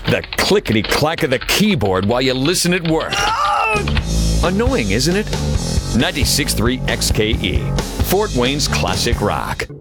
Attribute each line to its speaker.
Speaker 1: The clickety-clack of the keyboard while you listen at work. Annoying, isn't it? 96.3 XKE, Fort Wayne's classic rock.